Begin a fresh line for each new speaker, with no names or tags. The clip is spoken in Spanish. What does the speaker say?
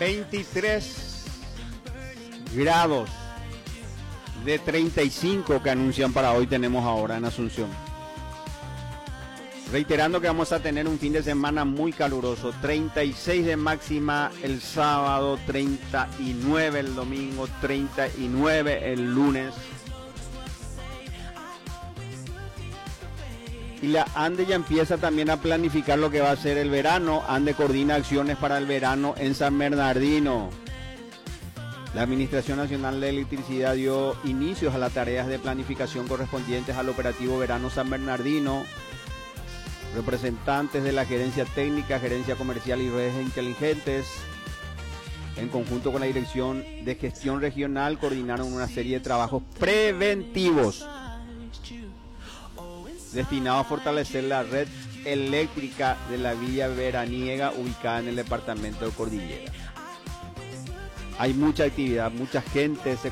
23 grados de 35 que anuncian para hoy tenemos ahora en Asunción. Reiterando que vamos a tener un fin de semana muy caluroso, 36 de máxima el sábado, 39 el domingo, 39 el lunes. Y la ANDE ya empieza también a planificar lo que va a ser el verano. ANDE coordina acciones para el verano en San Bernardino. La Administración Nacional de Electricidad dio inicios a las tareas de planificación correspondientes al operativo Verano San Bernardino. Representantes de la Gerencia Técnica, Gerencia Comercial y Redes Inteligentes, en conjunto con la Dirección de Gestión Regional, coordinaron una serie de trabajos preventivos destinados a fortalecer la red eléctrica de la Villa Veraniega ubicada en el departamento de Cordillera. Hay mucha actividad, mucha gente se